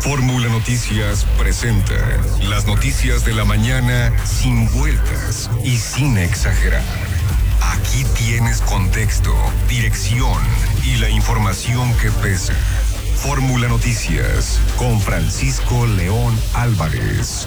Fórmula Noticias presenta las noticias de la mañana sin vueltas y sin exagerar. Aquí tienes contexto, dirección y la información que pesa. Fórmula Noticias con Francisco León Álvarez.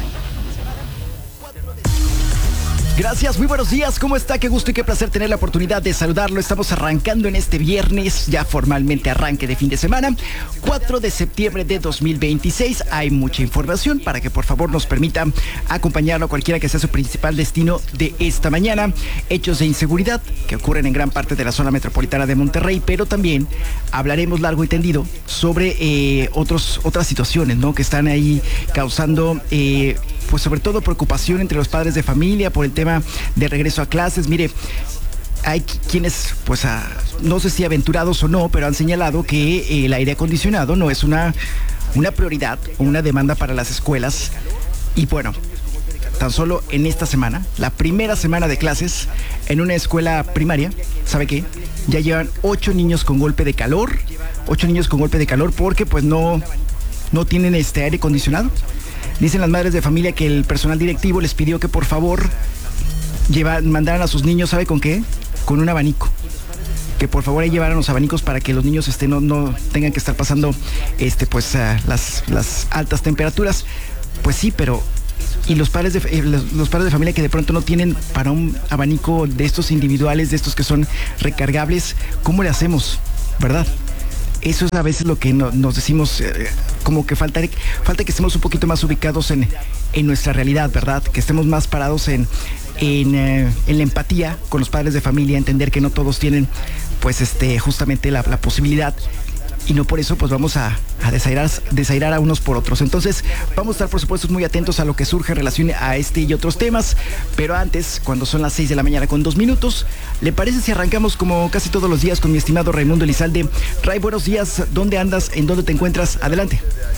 Gracias, muy buenos días, ¿cómo está? Qué gusto y qué placer tener la oportunidad de saludarlo. Estamos arrancando en este viernes, ya formalmente arranque de fin de semana, 4 de septiembre de 2026. Hay mucha información para que por favor nos permita acompañarlo a cualquiera que sea su principal destino de esta mañana. Hechos de inseguridad que ocurren en gran parte de la zona metropolitana de Monterrey, pero también hablaremos largo y tendido sobre otras situaciones, ¿no? Que están ahí causando pues sobre todo preocupación entre los padres de familia por el tema de regreso a clases. Mire, hay quienes, pues no sé si aventurados o no, pero han señalado que el aire acondicionado no es una prioridad o una demanda para las escuelas. Y bueno, tan solo en esta semana, la primera semana de clases en una escuela primaria, ¿sabe qué? Ya llevan 8 niños con golpe de calor, 8 niños con golpe de calor porque pues no tienen aire acondicionado. Dicen las madres de familia que el personal directivo les pidió que por favor mandaran a sus niños, ¿sabe con qué? Con un abanico. Que por favor ahí llevaran los abanicos para que los niños no tengan que estar pasando las altas temperaturas. Pues sí, pero y los padres de familia que de pronto no tienen para un abanico de estos individuales, de estos que son recargables, ¿cómo le hacemos? ¿Verdad? Eso es a veces lo que nos decimos, como que falta que estemos un poquito más ubicados en nuestra realidad, ¿verdad? Que estemos más parados en la empatía con los padres de familia, entender que no todos tienen, pues, justamente la posibilidad. Y no por eso pues vamos a desairar a unos por otros. Entonces vamos a estar por supuesto muy atentos a lo que surge en relación a este y otros temas. Pero antes, cuando son las 6 de la mañana con 2 minutos, ¿le parece si arrancamos como casi todos los días con mi estimado Raimundo Elizalde? Ray, buenos días, ¿dónde andas? ¿En dónde te encuentras? Adelante.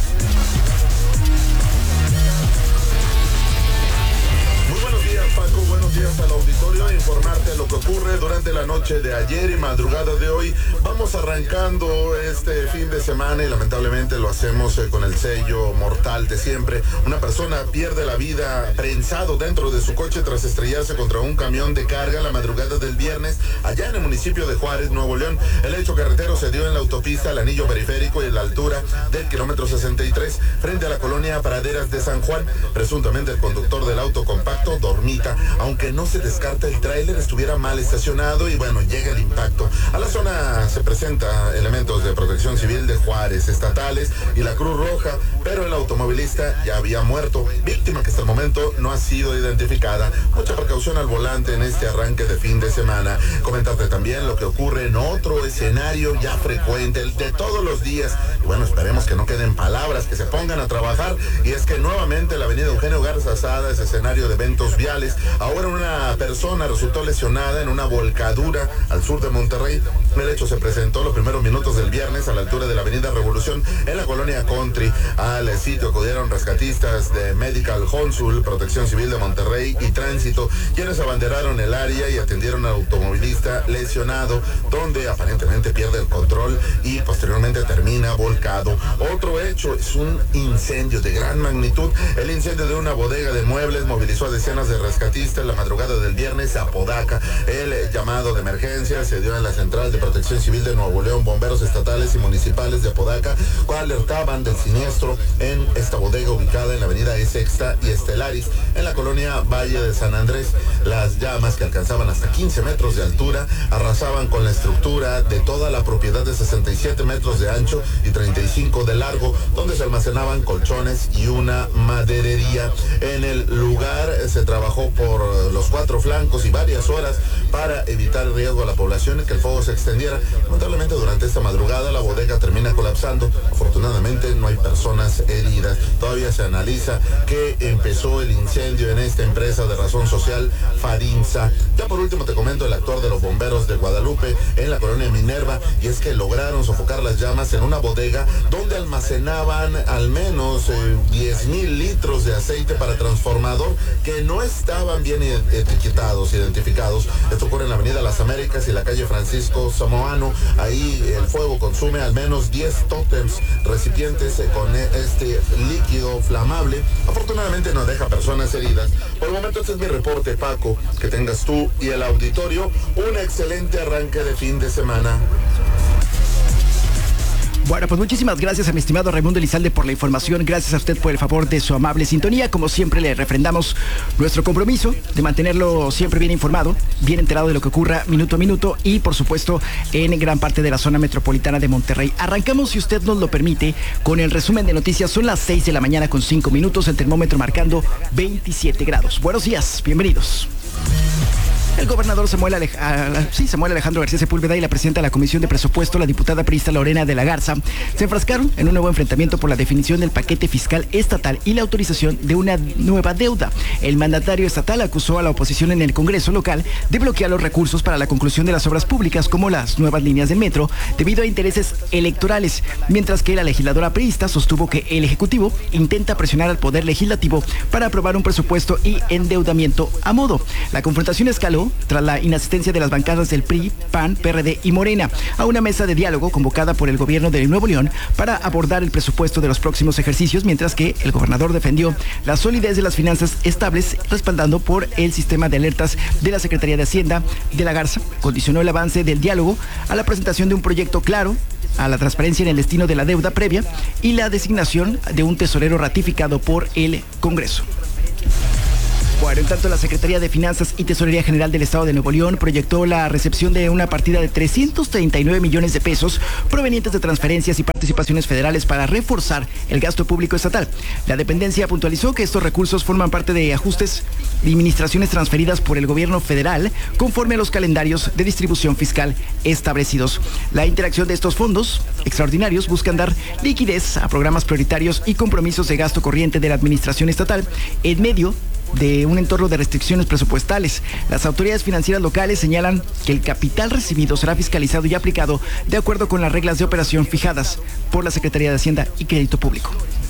Al auditorio a informarte lo que ocurre durante la noche de ayer y madrugada de hoy. Vamos arrancando este fin de semana y lamentablemente lo hacemos con el sello mortal de siempre. Una persona pierde la vida prensado dentro de su coche tras estrellarse contra un camión de carga la madrugada del viernes allá en el municipio de Juárez, Nuevo León. El hecho carretero se dio en la autopista al anillo periférico y en la altura del kilómetro 63 frente a la colonia Praderas de San Juan. Presuntamente el conductor del auto compacto dormita, aunque no se descarta el tráiler estuviera mal estacionado y bueno, llega el impacto. A la zona se presenta elementos de protección civil de Juárez, estatales y la Cruz Roja, pero el automovilista ya había muerto, víctima que hasta el momento no ha sido identificada. Mucha precaución al volante en este arranque de fin de semana. Comentarte también lo que ocurre en otro escenario ya frecuente, el de todos los días. Y bueno, esperemos que no queden palabras, que se pongan a trabajar. Y es que nuevamente la avenida Eugenio Garza Sada es escenario de eventos viales. Ahora una persona resultó lesionada en una volcadura al sur de Monterrey. El hecho se presentó los primeros minutos del viernes a la altura de la avenida Revolución en la colonia Country. Al sitio acudieron rescatistas de Medical Consul, Protección Civil de Monterrey y Tránsito, quienes abanderaron el área y atendieron al automovilista lesionado, donde aparentemente pierde el control y posteriormente termina volcado. Otro hecho es un incendio de gran magnitud. El incendio de una bodega de muebles movilizó a decenas de rescatistas la madrugada del viernes a Apodaca. El llamado de emergencia se dio en la Central de Protección Civil de Nuevo León. Bomberos estatales y municipales de Apodaca alertaban del siniestro en esta bodega ubicada en la avenida Sexta y Estelaris, en la colonia Valle de San Andrés. Las llamas, que alcanzaban hasta 15 metros de altura, arrasaban con la estructura de toda la propiedad de 67 metros de ancho y 35 de largo, donde se almacenaban colchones y una maderería. En el lugar se trabajó por los 4 flancos y varias horas para evitar riesgo a la población y que el fuego se extendiera. Lamentablemente durante esta madrugada la bodega termina colapsando. Afortunadamente no hay personas heridas. Todavía se analiza que empezó el incendio en esta empresa de razón social, Farinsa. Ya por último te comento el actuar de los bomberos de Guadalupe en la colonia Minerva, y es que lograron sofocar las llamas en una bodega donde almacenaban al menos 10,000 litros de aceite para transformador que no estaban bien identificados. Esto Esto ocurre en la avenida Las Américas y la calle Francisco Samoano. Ahí el fuego consume al menos 10 tótems recipientes con este líquido flamable. Afortunadamente no deja personas heridas. Por el momento este es mi reporte, Paco. Que tengas tú y el auditorio un excelente arranque de fin de semana. Bueno, pues muchísimas gracias a mi estimado Raimundo Elizalde por la información. Gracias a usted por el favor de su amable sintonía. Como siempre, le refrendamos nuestro compromiso de mantenerlo siempre bien informado, bien enterado de lo que ocurra minuto a minuto y, por supuesto, en gran parte de la zona metropolitana de Monterrey. Arrancamos, si usted nos lo permite, con el resumen de noticias. Son las 6 de la mañana con 5 minutos, el termómetro marcando 27 grados. Buenos días, bienvenidos. El gobernador Samuel Alejandro García Sepúlveda y la presidenta de la Comisión de Presupuesto, la diputada priista Lorena de la Garza, se enfrascaron en un nuevo enfrentamiento por la definición del paquete fiscal estatal y la autorización de una nueva deuda. El mandatario estatal acusó a la oposición en el Congreso local de bloquear los recursos para la conclusión de las obras públicas como las nuevas líneas del metro debido a intereses electorales, mientras que la legisladora priista sostuvo que el Ejecutivo intenta presionar al Poder Legislativo para aprobar un presupuesto y endeudamiento a modo. La confrontación escaló tras la inasistencia de las bancadas del PRI, PAN, PRD y Morena a una mesa de diálogo convocada por el gobierno de Nuevo León para abordar el presupuesto de los próximos ejercicios, mientras que el gobernador defendió la solidez de las finanzas estables, respaldando por el sistema de alertas de la Secretaría de Hacienda. De la Garza condicionó el avance del diálogo a la presentación de un proyecto claro, a la transparencia en el destino de la deuda previa y la designación de un tesorero ratificado por el Congreso. Bueno, en tanto, la Secretaría de Finanzas y Tesorería General del Estado de Nuevo León proyectó la recepción de una partida de 339 millones de pesos provenientes de transferencias y participaciones federales para reforzar el gasto público estatal. La dependencia puntualizó que estos recursos forman parte de ajustes de administraciones transferidas por el gobierno federal conforme a los calendarios de distribución fiscal establecidos. La interacción de estos fondos extraordinarios buscan dar liquidez a programas prioritarios y compromisos de gasto corriente de la administración estatal en medio de un entorno de restricciones presupuestales. Las autoridades financieras locales señalan que el capital recibido será fiscalizado y aplicado de acuerdo con las reglas de operación fijadas por la Secretaría de Hacienda y Crédito Público.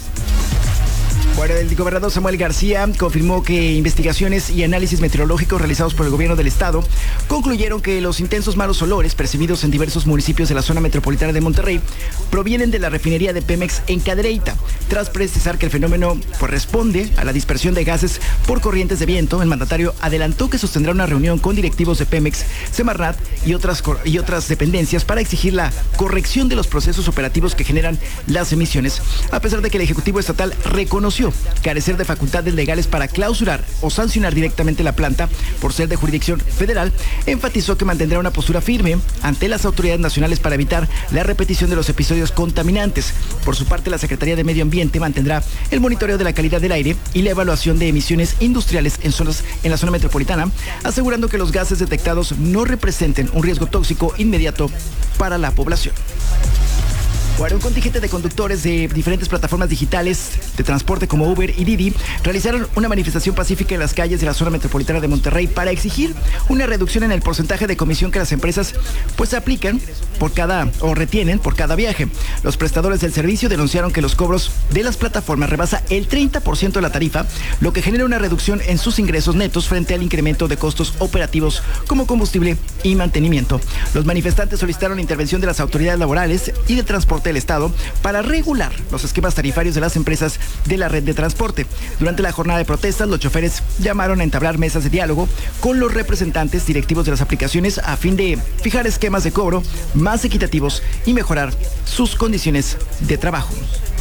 Bueno, el gobernador Samuel García confirmó que investigaciones y análisis meteorológicos realizados por el gobierno del estado concluyeron que los intensos malos olores percibidos en diversos municipios de la zona metropolitana de Monterrey provienen de la refinería de Pemex en Cadereyta. Tras precisar que el fenómeno responde a la dispersión de gases por corrientes de viento, el mandatario adelantó que sostendrá una reunión con directivos de Pemex, Semarnat y otras dependencias para exigir la corrección de los procesos operativos que generan las emisiones, a pesar de que el Ejecutivo Estatal reconoció carecer de facultades legales para clausurar o sancionar directamente la planta por ser de jurisdicción federal. Enfatizó que mantendrá una postura firme ante las autoridades nacionales para evitar la repetición de los episodios contaminantes. Por su parte, la Secretaría de Medio Ambiente mantendrá el monitoreo de la calidad del aire y la evaluación de emisiones industriales en la zona metropolitana, asegurando que los gases detectados no representen un riesgo tóxico inmediato para la población. Bueno, un contingente de conductores de diferentes plataformas digitales de transporte como Uber y Didi realizaron una manifestación pacífica en las calles de la zona metropolitana de Monterrey para exigir una reducción en el porcentaje de comisión que las empresas aplican retienen por cada viaje. Los prestadores del servicio denunciaron que los cobros de las plataformas rebasa el 30% de la tarifa, lo que genera una reducción en sus ingresos netos frente al incremento de costos operativos como combustible y mantenimiento. Los manifestantes solicitaron la intervención de las autoridades laborales y de transporte del Estado para regular los esquemas tarifarios de las empresas de la red de transporte. Durante la jornada de protestas, los choferes llamaron a entablar mesas de diálogo con los representantes directivos de las aplicaciones a fin de fijar esquemas de cobro más equitativos y mejorar sus condiciones de trabajo.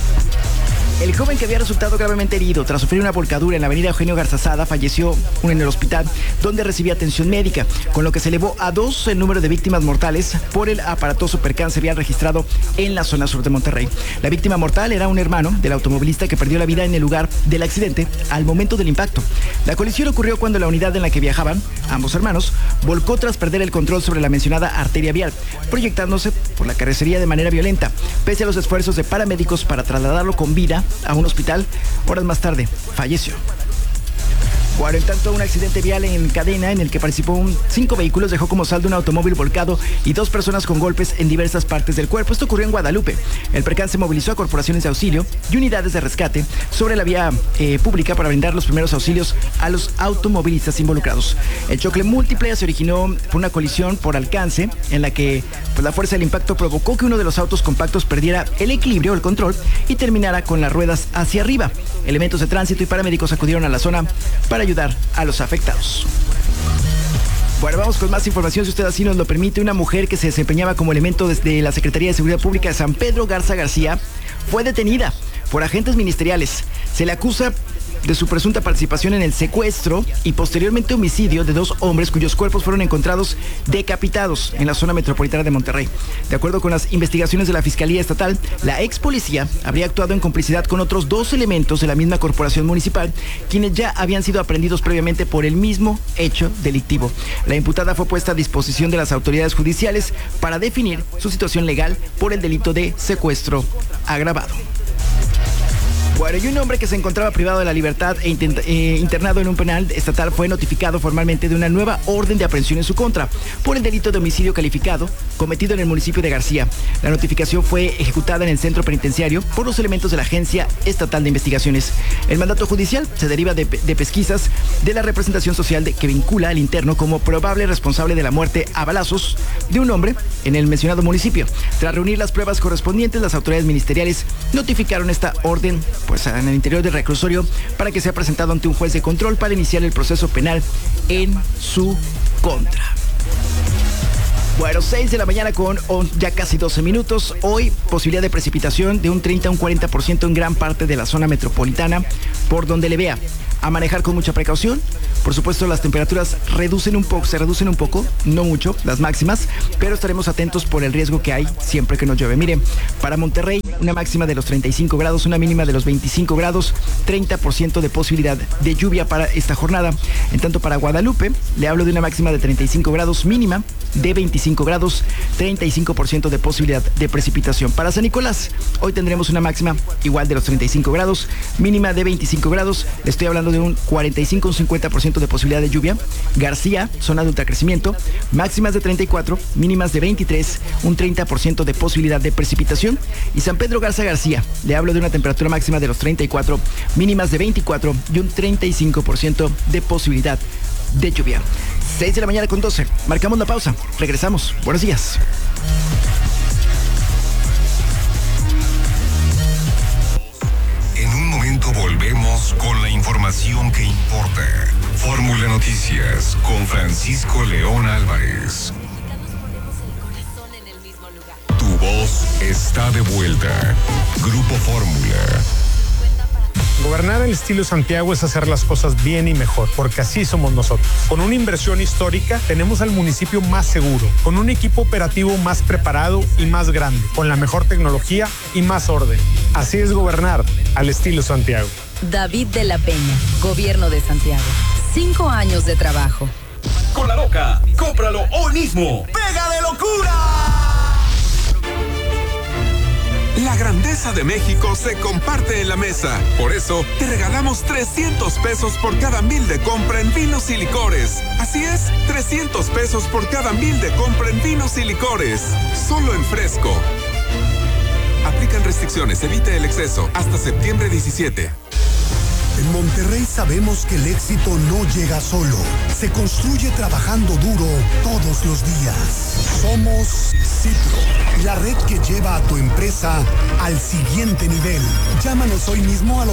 El joven que había resultado gravemente herido tras sufrir una volcadura en la avenida Eugenio Garzazada falleció en el hospital donde recibía atención médica, con lo que se elevó a 2 el número de víctimas mortales por el aparatoso percance vial registrado en la zona sur de Monterrey. La víctima mortal era un hermano del automovilista que perdió la vida en el lugar del accidente al momento del impacto. La colisión ocurrió cuando la unidad en la que viajaban, ambos hermanos, volcó tras perder el control sobre la mencionada arteria vial, proyectándose por la carrocería de manera violenta. Pese a los esfuerzos de paramédicos para trasladarlo con vida a un hospital, horas más tarde falleció. Bueno, en tanto, un accidente vial en cadena en el que participó 5 vehículos dejó como saldo un automóvil volcado y 2 personas con golpes en diversas partes del cuerpo. Esto ocurrió en Guadalupe. El percance movilizó a corporaciones de auxilio y unidades de rescate sobre la vía pública para brindar los primeros auxilios a los automovilistas involucrados. El choque múltiple se originó por una colisión por alcance en la que la fuerza del impacto provocó que uno de los autos compactos perdiera el equilibrio, el control, y terminara con las ruedas hacia arriba. Elementos de tránsito y paramédicos acudieron a la zona para ayudar a los afectados. Bueno, vamos con más información, si usted así nos lo permite. Una mujer que se desempeñaba como elemento desde la Secretaría de Seguridad Pública de San Pedro Garza García fue detenida por agentes ministeriales. Se le acusa de su presunta participación en el secuestro y posteriormente homicidio de 2 hombres cuyos cuerpos fueron encontrados decapitados en la zona metropolitana de Monterrey. De acuerdo con las investigaciones de la Fiscalía Estatal, la ex policía habría actuado en complicidad con otros 2 elementos de la misma corporación municipal, quienes ya habían sido aprehendidos previamente por el mismo hecho delictivo. La imputada fue puesta a disposición de las autoridades judiciales para definir su situación legal por el delito de secuestro agravado. Bueno, y un hombre que se encontraba privado de la libertad e internado en un penal estatal fue notificado formalmente de una nueva orden de aprehensión en su contra por el delito de homicidio calificado cometido en el municipio de García. La notificación fue ejecutada en el centro penitenciario por los elementos de la Agencia Estatal de Investigaciones. El mandato judicial se deriva de pesquisas de la representación social que vincula al interno como probable responsable de la muerte a balazos de un hombre en el mencionado municipio. Tras reunir las pruebas correspondientes, las autoridades ministeriales notificaron esta orden en el interior del reclusorio para que sea presentado ante un juez de control para iniciar el proceso penal en su contra. Bueno, 6 de la mañana con ya casi 12 minutos. Hoy, posibilidad de precipitación de un 30 a un 40% en gran parte de la zona metropolitana, por donde le vea. A manejar con mucha precaución. Por supuesto, las temperaturas se reducen un poco, no mucho, las máximas, pero estaremos atentos por el riesgo que hay siempre que nos llueve. Miren, para Monterrey, una máxima de los 35 grados, una mínima de los 25 grados, 30% de posibilidad de lluvia para esta jornada. En tanto, para Guadalupe, le hablo de una máxima de 35 grados, mínima de 25 grados, 35% de posibilidad de precipitación. Para San Nicolás, hoy tendremos una máxima igual de los 35 grados, mínima de 25 grados, le estoy hablando de un 45 un 50% de posibilidad de lluvia. García, zona de ultracrecimiento, máximas de 34, mínimas de 23, un 30% de posibilidad de precipitación. Y San Pedro Garza García, le hablo de una temperatura máxima de los 34, mínimas de 24 y un 35% de posibilidad de lluvia. 6 de la mañana con 12. Marcamos la pausa. Regresamos. Buenos días. En un momento volvemos con la información que importa. Fórmula Noticias con Francisco León Álvarez. Tu voz está de vuelta. Grupo Fórmula. Gobernar al estilo Santiago es hacer las cosas bien y mejor, porque así somos nosotros. Con una inversión histórica, tenemos al municipio más seguro, con un equipo operativo más preparado y más grande, con la mejor tecnología y más orden. Así es gobernar al estilo Santiago. David de la Peña, Gobierno de Santiago. 5 años de trabajo. Con La Loca, cómpralo hoy mismo. ¡Pega de locura! La grandeza de México se comparte en la mesa. Por eso, te regalamos 300 pesos por cada 1,000 de compra en vinos y licores. Así es, 300 pesos por cada 1,000 de compra en vinos y licores. Solo en Fresco. Aplican restricciones, evite el exceso. Hasta septiembre 17. En Monterrey sabemos que el éxito no llega solo. Se construye trabajando duro todos los días. Somos Citro, la red que lleva a tu empresa al siguiente nivel. Llámanos hoy mismo al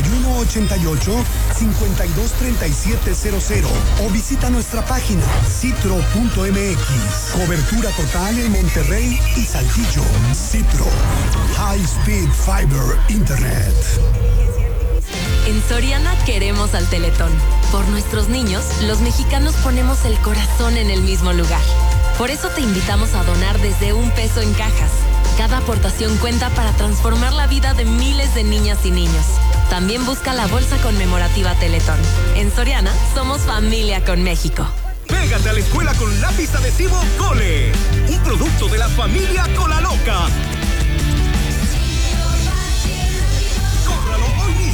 8188-523700 o visita nuestra página citro.mx. Cobertura total en Monterrey y Saltillo. Citro, High Speed Fiber Internet. En Soriana queremos al Teletón. Por nuestros niños, los mexicanos ponemos el corazón en el mismo lugar. Por eso te invitamos a donar desde $1 en cajas. Cada aportación cuenta para transformar la vida de miles de niñas y niños. También busca la bolsa conmemorativa Teletón. En Soriana, somos familia con México. Pégate a la escuela con lápiz adhesivo Cole. Un producto de la familia Con La Loca. Cómpralo hoy mismo.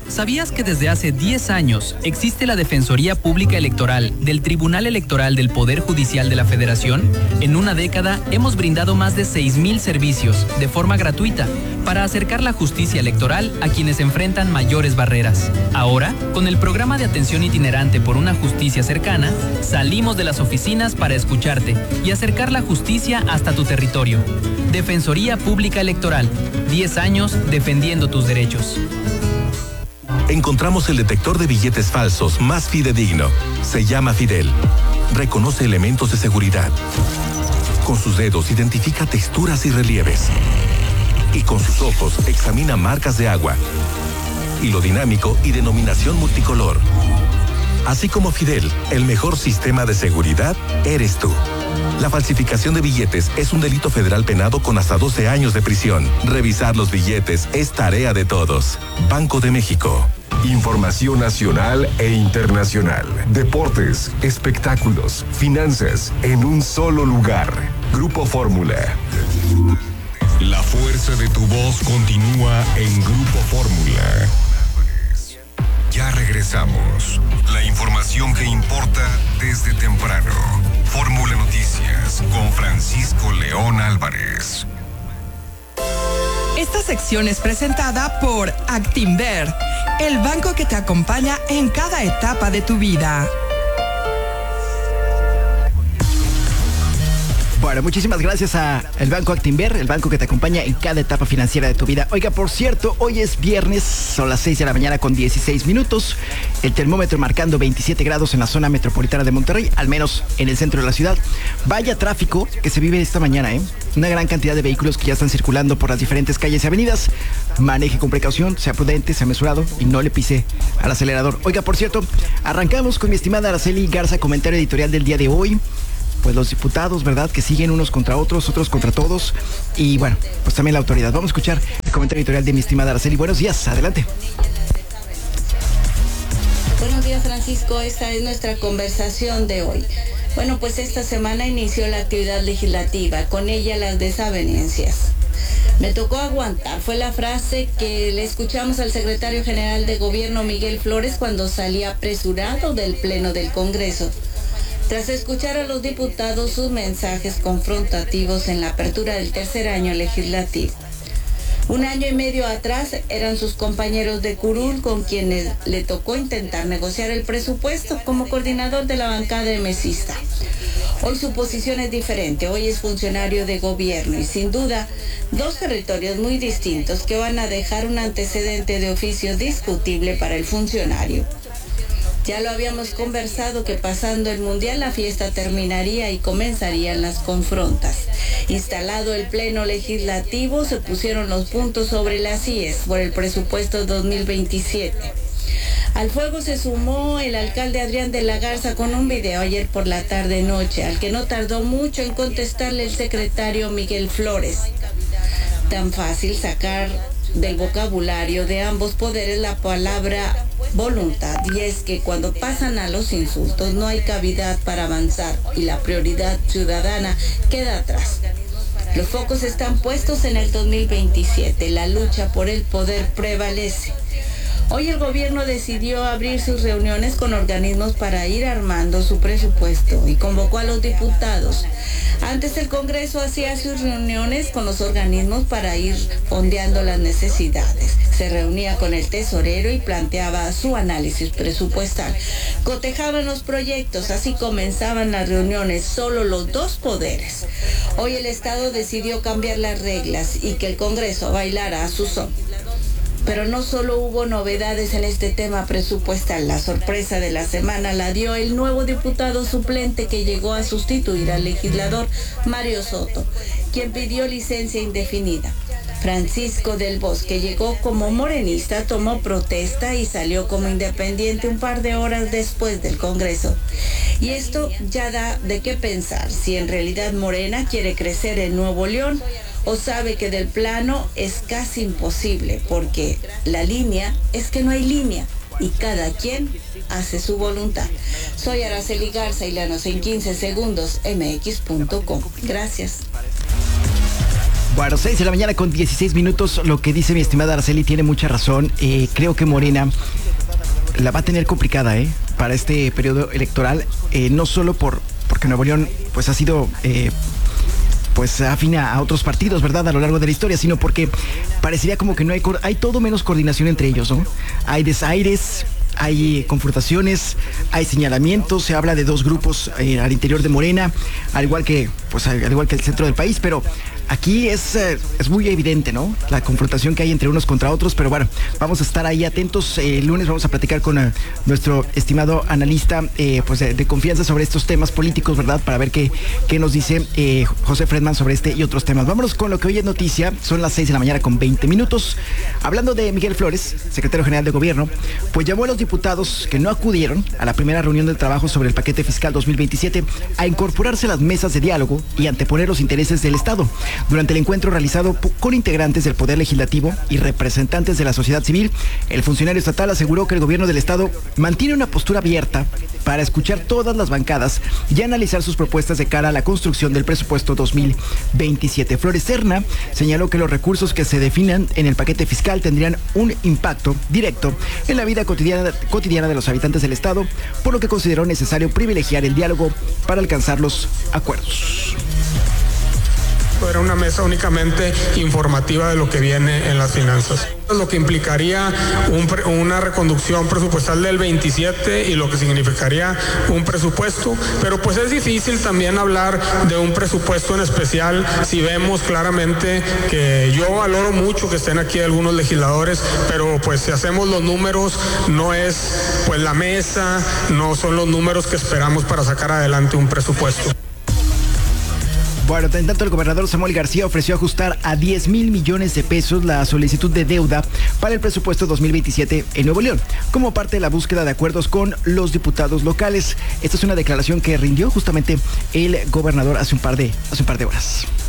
¿Sabías que desde hace 10 años existe la Defensoría Pública Electoral del Tribunal Electoral del Poder Judicial de la Federación? En una década hemos brindado más de 6,000 servicios de forma gratuita para acercar la justicia electoral a quienes enfrentan mayores barreras. Ahora, con el programa de atención itinerante por una justicia cercana, salimos de las oficinas para escucharte y acercar la justicia hasta tu territorio. Defensoría Pública Electoral, 10 años defendiendo tus derechos. Encontramos el detector de billetes falsos más fidedigno. Se llama Fidel. Reconoce elementos de seguridad. Con sus dedos identifica texturas y relieves. Y con sus ojos examina marcas de agua. Hilo dinámico y denominación multicolor. Así como Fidel, el mejor sistema de seguridad eres tú. La falsificación de billetes es un delito federal penado con hasta 12 años de prisión. Revisar los billetes es tarea de todos. Banco de México. Información nacional e internacional. Deportes, espectáculos, finanzas, en un solo lugar. Grupo Fórmula. La fuerza de tu voz continúa en Grupo Fórmula. Ya regresamos. La información que importa desde temprano. Fórmula Noticias con Francisco León Álvarez. Esta sección es presentada por Actinver, el banco que te acompaña en cada etapa de tu vida. Bueno, muchísimas gracias a el Banco Actinver, el banco que te acompaña en cada etapa financiera de tu vida. Oiga, por cierto, hoy es viernes, son las 6 de la mañana con 16 minutos. El termómetro marcando 27 grados en la zona metropolitana de Monterrey, al menos en el centro de la ciudad. Vaya tráfico que se vive esta mañana, ¿eh? Una gran cantidad de vehículos que ya están circulando por las diferentes calles y avenidas. Maneje con precaución, sea prudente, sea mesurado y no le pise al acelerador. Oiga, por cierto, arrancamos con mi estimada Araceli Garza, comentario editorial del día de hoy. Pues los diputados, ¿verdad? Que siguen unos contra otros contra todos. Y bueno, pues también la autoridad. Vamos a escuchar el comentario editorial de mi estimada Araceli. Buenos días, adelante. Buenos días, Francisco. Esta es nuestra conversación de hoy. Bueno, pues esta semana inició la actividad legislativa, con ella las desavenencias. Me tocó aguantar, fue la frase que le escuchamos al secretario general de Gobierno, Miguel Flores, cuando salía apresurado del Pleno del Congreso. Tras escuchar a los diputados sus mensajes confrontativos en la apertura del tercer año legislativo. 1 año y medio atrás eran sus compañeros de curul con quienes le tocó intentar negociar el presupuesto como coordinador de la bancada mesista. Hoy su posición es diferente, hoy es funcionario de gobierno y sin duda 2 territorios muy distintos que van a dejar un antecedente de oficio discutible para el funcionario. Ya lo habíamos conversado que pasando el Mundial la fiesta terminaría y comenzarían las confrontas. Instalado el Pleno Legislativo, se pusieron los puntos sobre las IES por el presupuesto 2027. Al fuego se sumó el alcalde Adrián de la Garza con un video ayer por la tarde-noche, al que no tardó mucho en contestarle el secretario Miguel Flores. Tan fácil sacar del vocabulario de ambos poderes la palabra voluntad, y es que cuando pasan a los insultos no hay cavidad para avanzar y la prioridad ciudadana queda atrás. Los focos están puestos en el 2027, la lucha por el poder prevalece. Hoy el gobierno decidió abrir sus reuniones con organismos para ir armando su presupuesto y convocó a los diputados. Antes el Congreso hacía sus reuniones con los organismos para ir fondeando las necesidades. Se reunía con el tesorero y planteaba su análisis presupuestal. Cotejaban los proyectos, así comenzaban las reuniones, solo los 2 poderes. Hoy el Estado decidió cambiar las reglas y que el Congreso bailara a su son. Pero no solo hubo novedades en este tema presupuestal, la sorpresa de la semana la dio el nuevo diputado suplente que llegó a sustituir al legislador Mario Soto, quien pidió licencia indefinida. Francisco del Bosque llegó como morenista, tomó protesta y salió como independiente un par de horas después del Congreso. Y esto ya da de qué pensar, si en realidad Morena quiere crecer en Nuevo León o sabe que del plano es casi imposible, porque la línea es que no hay línea y cada quien hace su voluntad. Soy Araceli Garza y Llanos en 15 segundos, mx.com. Gracias. Bueno, 6 de la mañana con 16 minutos. Lo que dice mi estimada Araceli tiene mucha razón. Creo que Morena la va a tener complicada, para este periodo electoral. No solo porque Nuevo León, pues ha sido... pues afina a otros partidos, ¿verdad? A lo largo de la historia, sino porque parecería como que no hay todo menos coordinación entre ellos, ¿no? Hay desaires, hay confrontaciones, hay señalamientos, se habla de dos grupos al interior de Morena, al igual que el centro del país, pero aquí es muy evidente, ¿no? La confrontación que hay entre unos contra otros, pero bueno, vamos a estar ahí atentos. El lunes vamos a platicar con nuestro estimado analista pues de confianza sobre estos temas políticos, ¿verdad? Para ver qué nos dice José Fredman sobre este y otros temas. Vámonos con lo que hoy es noticia. Son las 6 de la mañana con 20 minutos. Hablando de Miguel Flores, secretario general de Gobierno, pues llamó a los diputados que no acudieron a la primera reunión del trabajo sobre el paquete fiscal 2027 a incorporarse a las mesas de diálogo y anteponer los intereses del Estado. Durante el encuentro realizado con integrantes del Poder Legislativo y representantes de la sociedad civil, el funcionario estatal aseguró que el gobierno del Estado mantiene una postura abierta para escuchar todas las bancadas y analizar sus propuestas de cara a la construcción del presupuesto 2027. Flores Serna señaló que los recursos que se definan en el paquete fiscal tendrían un impacto directo en la vida cotidiana de los habitantes del Estado, por lo que consideró necesario privilegiar el diálogo para alcanzar los acuerdos. Era una mesa únicamente informativa de lo que viene en las finanzas, lo que implicaría una reconducción presupuestal del 27 y lo que significaría un presupuesto, pero pues es difícil también hablar de un presupuesto en especial si vemos claramente que yo valoro mucho que estén aquí algunos legisladores, pero pues si hacemos los números no es pues la mesa, no son los números que esperamos para sacar adelante un presupuesto. Bueno, en tanto el gobernador Samuel García ofreció ajustar a 10,000 millones de pesos la solicitud de deuda para el presupuesto 2027 en Nuevo León, como parte de la búsqueda de acuerdos con los diputados locales. Esta es una declaración que rindió justamente el gobernador hace un par de horas.